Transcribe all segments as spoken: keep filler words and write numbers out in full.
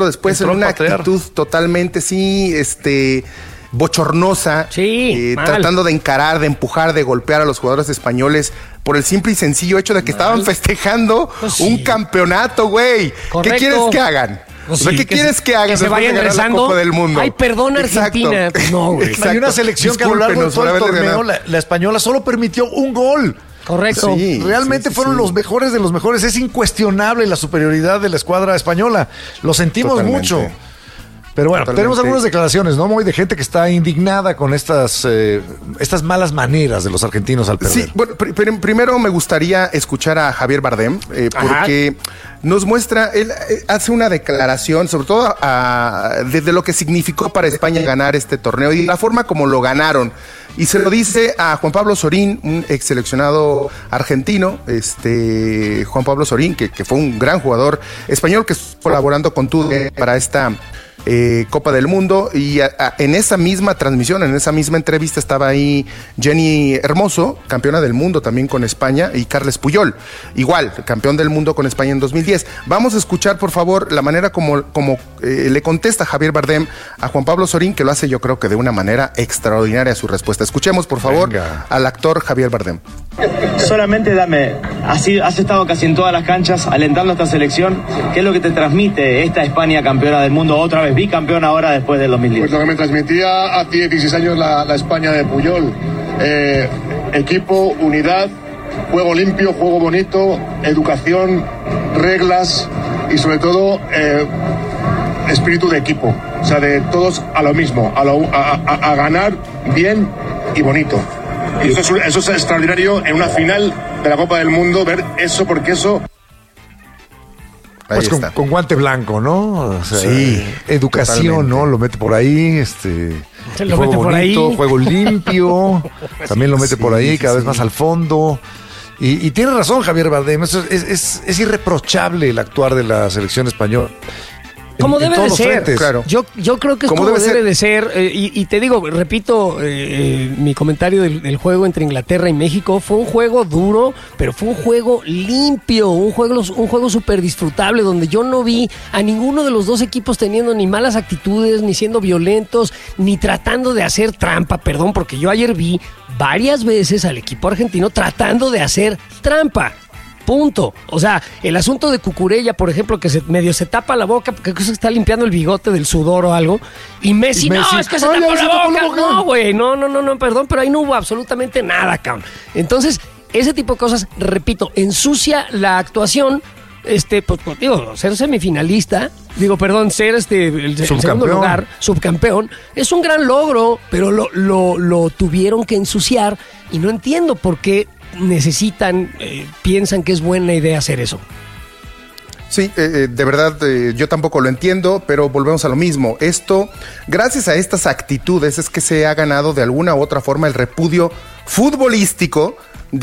después Entró en una a patear. actitud totalmente, sí, este... bochornosa, sí, eh, tratando de encarar, de empujar, de golpear a los jugadores españoles por el simple y sencillo hecho de que mal. estaban festejando pues sí. un campeonato, güey. ¿Qué quieres que hagan? Pues o sea, sí, ¿qué que quieres se, que hagan? Que se vayan rezando. La Copa del Mundo. Ay, perdón, Argentina. Pues no, güey. Hay una selección que a lo largo de todo el torneo, la, la española solo permitió un gol. Correcto. Sí, Realmente sí, sí, fueron sí. los mejores de los mejores. Es incuestionable la superioridad de la escuadra española. Lo sentimos Totalmente. mucho. Pero bueno, Totalmente. tenemos algunas declaraciones, ¿no, Moy? De gente que está indignada con estas, eh, estas malas maneras de los argentinos al perder. Sí, bueno, pr pr primero me gustaría escuchar a Javier Bardem, eh, porque Ajá. nos muestra, él eh, hace una declaración, sobre todo a, de, de lo que significó para España ganar este torneo y la forma como lo ganaron. Y se lo dice a Juan Pablo Sorín, un ex seleccionado argentino, este Juan Pablo Sorín, que, que fue un gran jugador español que estuvo colaborando con Tudor para esta eh, Copa del Mundo. Y a, a, en esa misma transmisión, en esa misma entrevista estaba ahí Jenny Hermoso, campeona del mundo también con España, y Carles Puyol, igual, campeón del mundo con España en dos mil diez. Vamos a escuchar, por favor, la manera como, como eh, le contesta Javier Bardem a Juan Pablo Sorín, que lo hace yo creo que de una manera extraordinaria su respuesta. Escuchemos, por favor, Venga. al actor Javier Bardem. Solamente dame, has, has estado casi en todas las canchas alentando a esta selección. ¿Qué es lo que te transmite esta España campeona del mundo, otra vez bicampeona ahora después del dos mil diez? Pues lo que me transmitía hace dieciséis años la, la España de Puyol. Eh, equipo, unidad, juego limpio, juego bonito, educación, reglas y sobre todo eh, espíritu de equipo. O sea, de todos a lo mismo, a, lo, a, a, a ganar bien y bonito. Y eso es, eso es extraordinario en una final de la Copa del Mundo, ver eso, porque eso... Pues con, con guante blanco, ¿no? O sea, sí. Educación, totalmente. ¿no? Lo mete por ahí, este... Se lo juego mete por bonito, ahí. Juego limpio, también lo mete sí, por ahí, cada sí. vez más al fondo. Y, y tiene razón Javier Bardem, es, es, es, es irreprochable el actuar de la selección española. Como debe de ser, claro. yo, yo creo que es como, como debe, debe de ser, eh, y, y te digo, repito, eh, eh, mi comentario del, del juego entre Inglaterra y México, fue un juego duro, pero fue un juego limpio, un juego, un juego súper disfrutable, donde yo no vi a ninguno de los dos equipos teniendo ni malas actitudes, ni siendo violentos, ni tratando de hacer trampa, perdón, porque yo ayer vi varias veces al equipo argentino tratando de hacer trampa. Punto. O sea, el asunto de Cucurella, por ejemplo, que se, medio se tapa la boca porque se está limpiando el bigote del sudor o algo. Y Messi, y Messi no, es que se, tapó, la se tapó la boca. No, güey, no, no, no, no, perdón, pero ahí no hubo absolutamente nada, cabrón. Entonces, ese tipo de cosas, repito, ensucia la actuación. Este, pues, pues digo, ser semifinalista, digo, perdón, ser este el, el segundo lugar, subcampeón, es un gran logro, pero lo, lo, lo tuvieron que ensuciar y no entiendo por qué necesitan, eh, piensan que es buena idea hacer eso. Sí, eh, de verdad, eh, yo tampoco lo entiendo, pero volvemos a lo mismo. Esto, gracias a estas actitudes, es que se ha ganado de alguna u otra forma el repudio futbolístico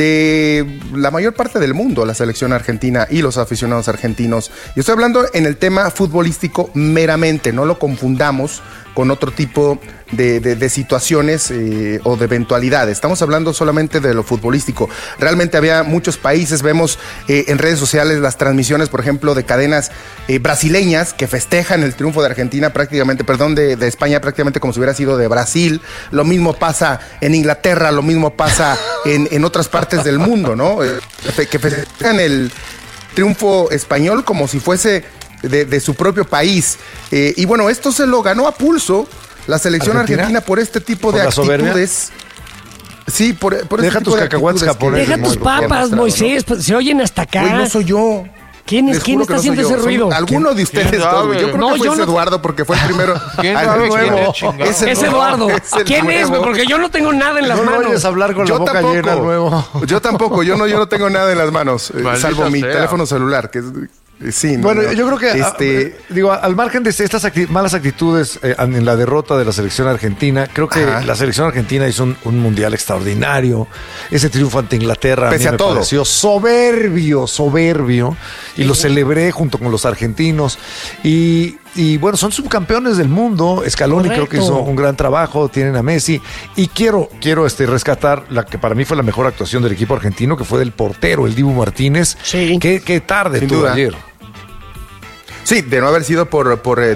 de la mayor parte del mundo, la selección argentina y los aficionados argentinos. Y estoy hablando en el tema futbolístico meramente, no lo confundamos con otro tipo de, de, de situaciones eh, o de eventualidades. Estamos hablando solamente de lo futbolístico. Realmente había muchos países, vemos eh, en redes sociales las transmisiones, por ejemplo, de cadenas eh, brasileñas que festejan el triunfo de Argentina prácticamente, perdón, de, de España prácticamente como si hubiera sido de Brasil. Lo mismo pasa en Inglaterra, lo mismo pasa en, en otras partes del mundo, ¿no? Eh, que festejan el triunfo español como si fuese De, de su propio país. Eh, y bueno, esto se lo ganó a pulso la selección argentina, argentina por este tipo de actitudes. Sí, por, por Deja este tus cacahuates japoneses. Deja tus papas, Moisés, ¿no? Se oyen hasta acá. Güey, no soy yo. ¿Quién, es, ¿quién está no haciendo ese Son ruido? Alguno de ustedes dos, güey. Yo creo no, que fue yo ese no... Eduardo porque fue el primero. ¿Quién ah, es nuevo? Es, es Eduardo. Es ¿Quién nuevo. es, güey? Porque yo no tengo nada en las no manos. No vayas a hablar con yo la boca tampoco. llena nuevo. Yo tampoco. Yo no, yo no tengo nada en las manos, eh, salvo sea. mi teléfono celular, que es... Sí, no, bueno, no. yo creo que este... a, digo, al margen de estas acti- malas actitudes eh, en la derrota de la selección argentina, creo que Ajá. la selección argentina hizo un, un mundial extraordinario. Ese triunfo ante Inglaterra Pese a mí a me todo. pareció soberbio, soberbio, y lo celebré junto con los argentinos. Y, y bueno, son subcampeones del mundo. Scaloni Correcto. creo que hizo un gran trabajo. Tienen a Messi. Y quiero, quiero este, rescatar la que para mí fue la mejor actuación del equipo argentino, que fue del portero, el Dibu Martínez. Sí. Qué, qué tarde Sin tuvo duda. ayer. Sí, de no haber sido por, por